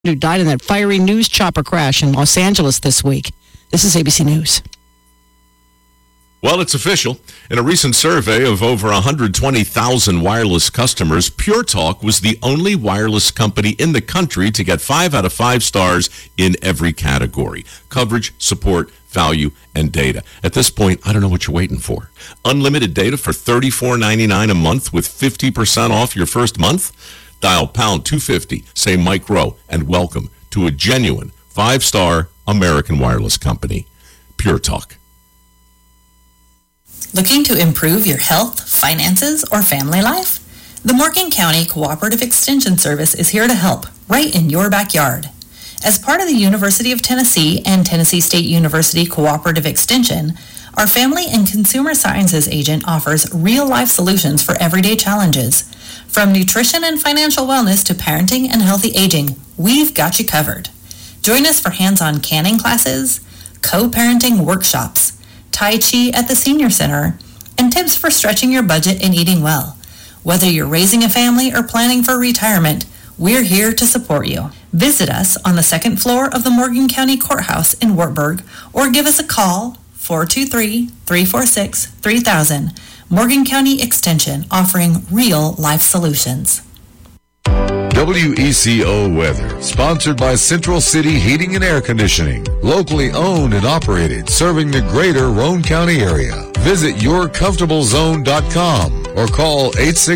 who died in that fiery news chopper crash in Los Angeles this week. This is ABC News. Well, it's official. In a recent survey of over 120,000 wireless customers, Pure Talk was the only wireless company in the country to get 5 out of 5 stars in every category: coverage, support, value, and data. At this point, I don't know what you're waiting for. Unlimited data for $34.99 a month with 50% off your first month? Dial pound 250, say Mike Rowe, and welcome to a genuine 5-star American wireless company. Pure Talk. Looking to improve your health, finances, or family life? The Morgan County Cooperative Extension Service is here to help, right in your backyard. As part of the University of Tennessee and Tennessee State University Cooperative Extension, our Family and Consumer Sciences agent offers real-life solutions for everyday challenges. From nutrition and financial wellness to parenting and healthy aging, we've got you covered. Join us for hands-on canning classes, co-parenting workshops, Tai Chi at the Senior Center, and tips for stretching your budget and eating well. Whether you're raising a family or planning for retirement, we're here to support you. Visit us on the second floor of the Morgan County Courthouse in Wartburg or give us a call, 423-346-3000. Morgan County Extension, offering real life solutions. WECO Weather, sponsored by Central City Heating and Air Conditioning, locally owned and operated, serving the greater Roane County area. Visit yourcomfortablezone.com or call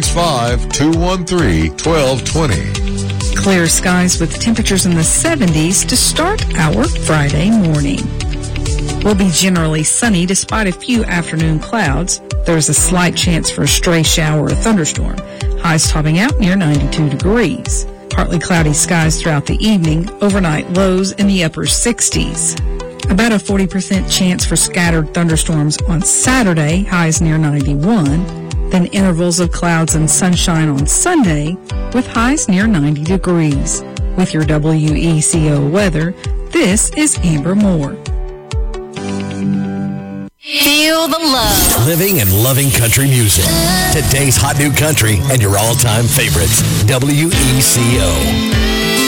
865-213-1220. Clear skies with temperatures in the 70s to start our Friday morning. Will be generally sunny despite a few afternoon clouds. There's a slight chance for a stray shower or thunderstorm. Highs topping out near 92 degrees. Partly cloudy skies throughout the evening. Overnight lows in the upper 60s. About a 40% chance for scattered thunderstorms on Saturday. Highs near 91. Then intervals of clouds and sunshine on Sunday with highs near 90 degrees. With your WECO weather, this is Amber Moore. Feel the love. Living and loving country music. Today's hot new country and your all-time favorites. WECO.